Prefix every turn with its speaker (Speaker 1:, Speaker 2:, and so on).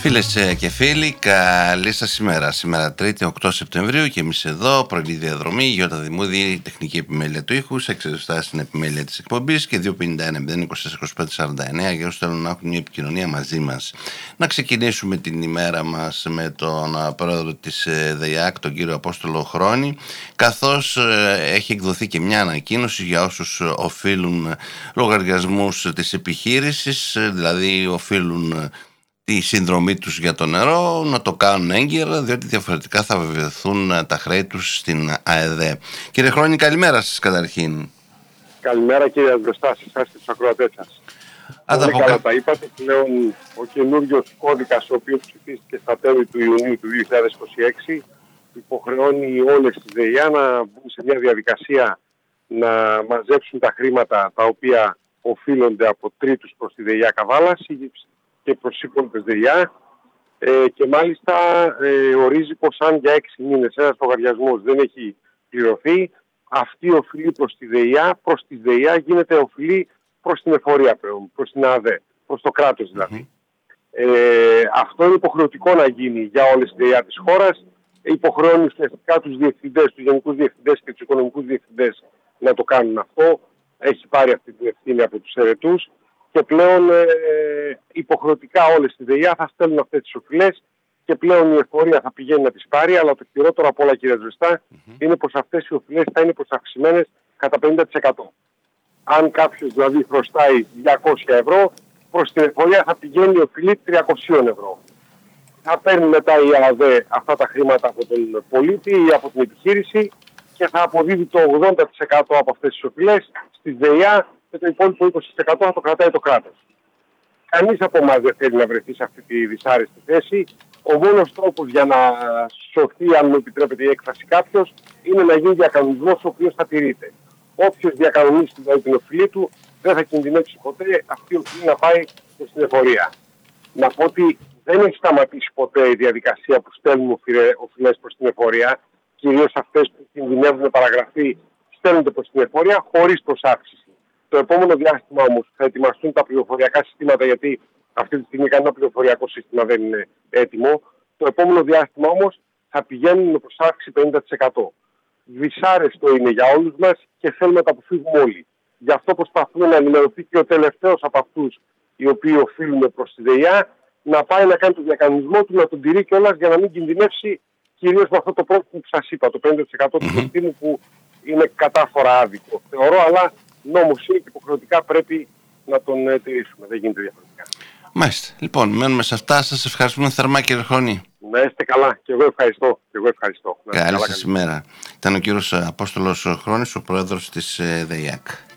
Speaker 1: Φίλες και φίλοι, καλή σας ημέρα. Σήμερα 3η 8 Σεπτεμβρίου και εμείς εδώ, πρωινή διαδρομή, Γιώτα Δημούδη, τεχνική επιμέλεια του ήχου, εξαιρετικά στην επιμέλεια της εκπομπής και 251-024-2549 για όσους θέλουν να έχουν μια επικοινωνία μαζί μας. Να ξεκινήσουμε την ημέρα μας με τον πρόεδρο της ΔΕΙΑΚ, τον κύριο Απόστολο Χρόνη, καθώς έχει εκδοθεί και μια ανακοίνωση για όσους οφείλουν λογαριασμούς της επιχείρησης, δηλαδή οφείλουν τη συνδρομή τους για το νερό, να το κάνουν έγκαιρα, διότι διαφορετικά θα βεβαιωθούν τα χρέη τους στην ΑΕΔΕ. Κύριε Χρόνη, καλημέρα σας καταρχήν.
Speaker 2: Καλημέρα κύριε Αντρεστά, εσάς και τους ακροατές σας. Πολύ καλά τα είπατε. Πλέον ο καινούριος κώδικας, ο οποίος ψηφίστηκε στα τέλη του Ιουνίου του 2026, υποχρεώνει όλες τις ΔΕΙΑ να μπουν σε μια διαδικασία να μαζέψουν τα χρήματα τα οποία οφείλονται από τρίτους προς τη ΔΕΙΑ Καβάλας και προς υπόλοιπες ΔΕΙΑ, και μάλιστα ορίζει πως αν για 6 μήνες ένας λογαριασμός δεν έχει πληρωθεί, αυτή οφειλή προς τη ΔΕΙΑ, προς τη ΔΕΙΑ γίνεται οφειλή προς την εφορία πλέον, προς την ΑΔΕ, προς το κράτος δηλαδή. Αυτό είναι υποχρεωτικό να γίνει για όλες τις ΔΕΙΑ της χώρας. Υποχρεώνει ουσιαστικά τους διευθυντές, τους γενικούς διευθυντές και τους οικονομικούς διευθυντές να το κάνουν αυτό. Έχει πάρει αυτή την ευθύνη από τους ερετούς. Και πλέον υποχρεωτικά όλες τις ΔΕΙΑ θα στέλνουν αυτές τις οφειλές και πλέον η εφορία θα πηγαίνει να τις πάρει, αλλά το χειρότερο από όλα κύριε Ζεστά είναι πως αυτές οι οφειλές θα είναι προσαυξημένες κατά 50%. Αν κάποιος δηλαδή χρωστάει 200 ευρώ, προς την εφορία θα πηγαίνει η οφειλή 300 ευρώ. Θα παίρνει μετά η ΑΔΕ αυτά τα χρήματα από τον πολίτη ή από την επιχείρηση και θα αποδίδει το 80% από αυτές τις οφειλές στις ΔΕΙΑ και το υπόλοιπο 20% θα το κρατάει το κράτος. Κανείς από εμάς δεν θέλει να βρεθεί σε αυτή τη δυσάρεστη θέση. Ο μόνος τρόπος για να σωθεί, αν μου επιτρέπετε η έκφραση κάποιος, είναι να γίνει διακανονισμός ο οποίος θα τηρείται. Όποιος διακανονίσει δηλαδή την οφειλή του δεν θα κινδυνεύσει ποτέ αυτή η οφειλή να πάει προς την εφορία. Να πω ότι δεν έχει σταματήσει ποτέ η διαδικασία που στέλνουν οφειλές προς την εφορία, κυρίως αυτές που κινδυνεύουν με παραγραφή στέλνονται προς την εφορία χωρίς προσάυξηση. Το επόμενο διάστημα όμως θα ετοιμαστούν τα πληροφοριακά συστήματα, γιατί αυτή τη στιγμή κανένα πληροφοριακό σύστημα δεν είναι έτοιμο. Το επόμενο διάστημα όμως θα πηγαίνουν με προσάυξη 50%. Δυσάρεστο είναι για όλους μας και θέλουμε να τα αποφύγουμε όλοι. Γι' αυτό προσπαθούμε να ενημερωθεί και ο τελευταίος από αυτούς οι οποίοι οφείλουν προς τη ΔΕΙΑ να πάει να κάνει το διακανονισμό του, να τον τηρεί κιόλας για να μην κινδυνεύσει, κυρίως με αυτό το πρόβλημα που σας είπα, το 50% του κοστίμου που είναι κατάφορα άδικο. Θεωρώ, αλλά νόμος είναι και υποχρεωτικά πρέπει να τον τηρήσουμε. Δεν γίνεται διαφορετικά.
Speaker 1: Μάλιστα. Λοιπόν, μένουμε σε αυτά. Σας ευχαριστούμε θερμά κύριε Χρόνη.
Speaker 2: Να είστε καλά. Και εγώ ευχαριστώ.
Speaker 1: Καλή σας ημέρα. Ήταν ο κύριος Απόστολος Χρόνης, ο πρόεδρος της ΔΕΙΑΚ.